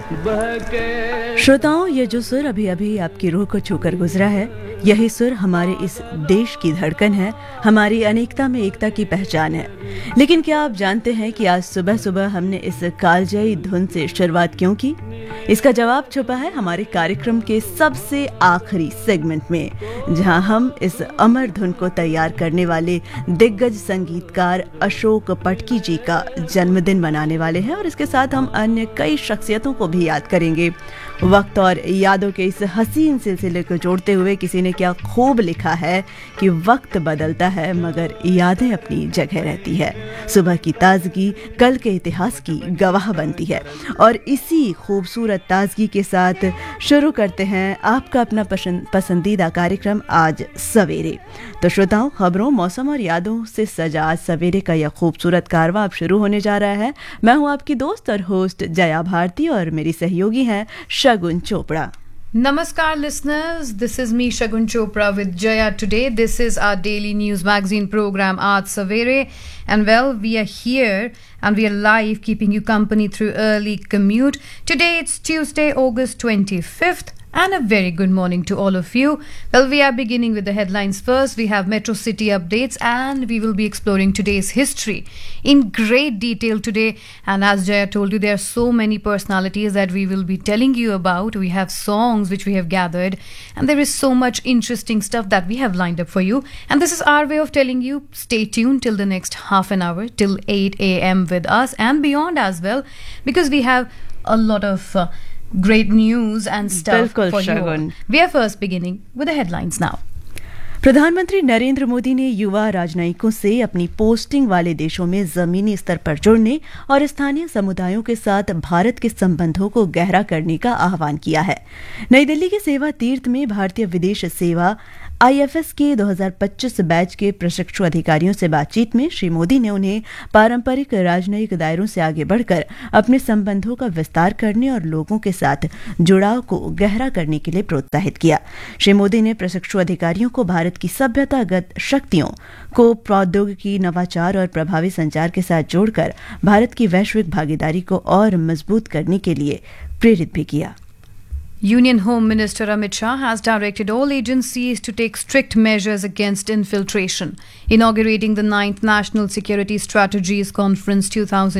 श्रोताओं, ये जो सुर अभी अभी आपकी रूह को छूकर गुजरा है, यही सुर हमारे इस देश की धड़कन है, हमारी अनेकता में एकता की पहचान है। लेकिन क्या आप जानते हैं कि आज सुबह सुबह हमने इस कालजयी धुन से शुरुआत क्यों की? इसका जवाब छुपा है हमारे कार्यक्रम के सबसे आखिरी सेगमेंट में, जहां हम इस अमर धुन को तैयार करने वाले दिग्गज संगीतकार अशोक पटकी जी का जन्मदिन मनाने वाले हैं और इसके साथ हम अन्य कई शख्सियतों को भी याद करेंगे। वक्त और यादों के इस हसीन सिलसिले को जोड़ते हुए किसी ने क्या खूब लिखा है कि वक्त बदलता है मगर यादें अपनी जगह रहती है। सुबह की ताजगी कल के इतिहास की गवाह बनती है और इसी खूबसूरत ताजगी के साथ शुरू करते हैं आपका अपना पसंदीदा कार्यक्रम आज सवेरे। तो श्रोताओं, खबरों, मौसम और यादों से सजा आज सवेरे का यह खूबसूरत कारवां अब शुरू होने जा रहा है। मैं हूं आपकी दोस्त और होस्ट जया भारती और मेरी सहयोगी हैं शगुन Chopra. Namaskar listeners, this is me Shagun Chopra with Jaya today. This is our daily news magazine program Aaj Savere, and well, we are here and we are live keeping you company through early commute. Today it's Tuesday, August 25th. And a very good morning to all of you. Well, we are beginning with the headlines first. We have Metro City updates and we will be exploring today's history in great detail today. And as Jaya told you, there are so many personalities that we will be telling you about. We have songs which we have gathered and there is so much interesting stuff that we have lined up for you. And this is our way of telling you, stay tuned till the next half an hour, till 8 a.m. with us and beyond as well, because we have a lot of great news and stuff for you. We are first beginning with the headlines now. प्रधानमंत्री नरेंद्र मोदी ने युवा राजनयिकों से अपनी posting वाले देशों में जमीनी स्तर पर जुड़ने और स्थानीय समुदायों के साथ भारत के संबंधों को गहरा करने का आह्वान किया है। नई दिल्ली के सेवा तीर्थ में भारतीय विदेश सेवा IFS के 2025 बैच के प्रशिक्षु अधिकारियों से बातचीत में श्री मोदी ने उन्हें पारंपरिक राजनयिक दायरों से आगे बढ़कर अपने संबंधों का विस्तार करने और लोगों के साथ जुड़ाव को गहरा करने के लिए प्रोत्साहित किया। श्री मोदी ने प्रशिक्षु अधिकारियों को भारत की सभ्यतागत शक्तियों को प्रौद्योगिकी, नवाचार और प्रभावी संचार के साथ जोड़कर भारत की वैश्विक भागीदारी को और मजबूत करने के लिए प्रेरित भी किया। Union Home Minister Amit Shah has directed all agencies to take strict measures against infiltration. Inaugurating the 9th National Security Strategies Conference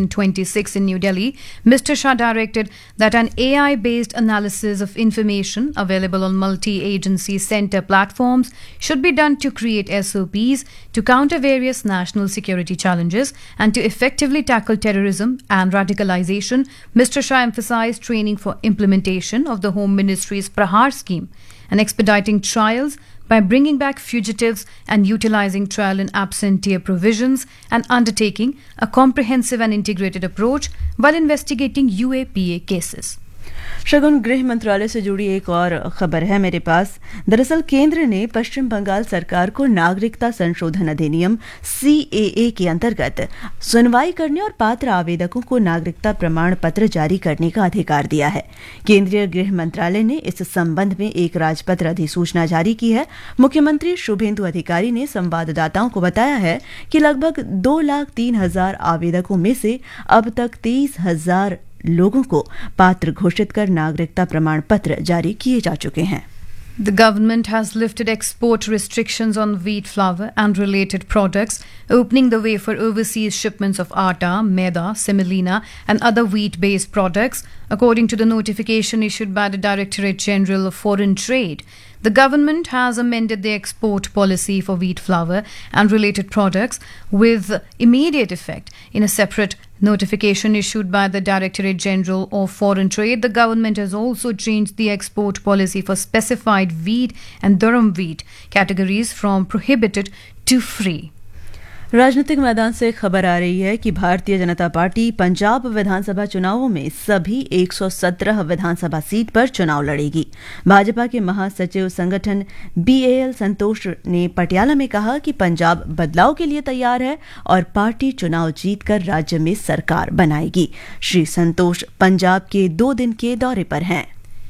2026 in New Delhi, Mr. Shah directed that an AI-based analysis of information available on multi-agency center platforms should be done to create SOPs to counter various national security challenges and to effectively tackle terrorism and radicalization. Mr. Shah emphasized training for implementation of the Home Ministry's Prahar scheme and expediting trials by bringing back fugitives and utilizing trial and absentia provisions and undertaking a comprehensive and integrated approach while investigating UAPA cases. शगुन, गृह मंत्रालय से जुड़ी एक और खबर है मेरे पास। दरअसल केंद्र ने पश्चिम बंगाल सरकार को नागरिकता संशोधन अधिनियम CAA के अंतर्गत सुनवाई करने और पात्र आवेदकों को नागरिकता प्रमाण पत्र जारी करने का अधिकार दिया है। केंद्रीय गृह मंत्रालय ने इस संबंध में एक राजपत्र अधिसूचना जारी की है। मुख्यमंत्री शुभेंदु अधिकारी ने संवाददाताओं को बताया है कि लगभग 2,03,000 आवेदकों में से अब तक 23,000 लोगों को पात्र घोषित कर नागरिकता प्रमाण पत्र जारी किए जा चुके हैं। The government has lifted export restrictions on wheat flour and related products, opening the way for overseas shipments of atta, maida, semolina and other wheat-based products, according to the notification issued by the Directorate General of Foreign Trade. The government has amended the export policy for wheat flour and related products with immediate effect. In a separate notification issued by the Directorate General of Foreign Trade, the government has also changed the export policy for specified wheat and durum wheat categories from prohibited to free. राजनीतिक मैदान से खबर आ रही है कि Bharatiya Janata party Punjab विधानसभा चुनावों में सभी 117 विधानसभा सीट पर चुनाव लड़ेगी। भाजपा के महासचिव संगठन BAL संतोष ने पटियाला में कहा कि पंजाब बदलाव के लिए तैयार है और पार्टी चुनाव जीतकर राज्य में सरकार बनाएगी। श्री संतोष पंजाब के 2 दिन के दौरे पर हैं।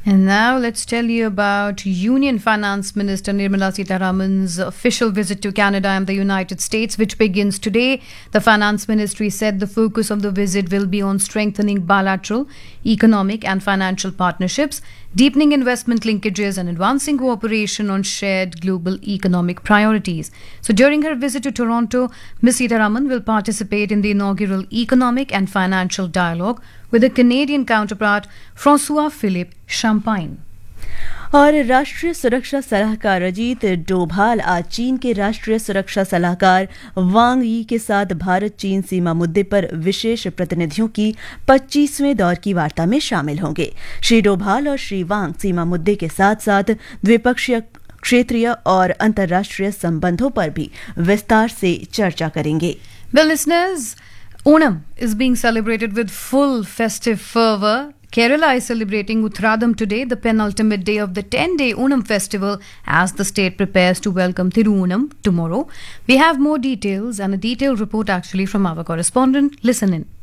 And now let's tell you about Union Finance Minister Nirmala Sitharaman's official visit to Canada and the United States, which begins today. The Finance Ministry said the focus of the visit will be on strengthening bilateral, economic and financial partnerships, deepening investment linkages and advancing cooperation on shared global economic priorities. So during her visit to Toronto, Ms. Sitharaman will participate in the inaugural Economic and Financial Dialogue with her Canadian counterpart François-Philippe Champagne. और राष्ट्रीय सुरक्षा सलाहकार अजीत डोभाल आज चीन के राष्ट्रीय सुरक्षा सलाहकार वांग यी के साथ भारत चीन सीमा मुद्दे पर विशेष प्रतिनिधियों की 25वें दौर की वार्ता में शामिल होंगे। श्री डोभाल और श्री वांग सीमा मुद्दे के साथ साथ द्विपक्षीय, क्षेत्रीय और अंतर्राष्ट्रीय संबंधों पर भी विस्तार से चर्चा करेंगे। Well, listeners, Onam is being celebrated with full festive fervour. Kerala is celebrating Uthradam today, the penultimate day of the 10-day Onam festival, as the state prepares to welcome Thiruonam tomorrow. We have more details and a detailed report actually from our correspondent. Listen in.